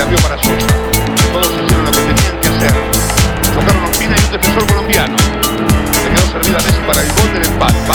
la envió para Sosa. Todos hicieron lo que tenían que hacer. Tocaron Ospina y un defensor colombiano. Le quedó servida Messi para el gol del empate.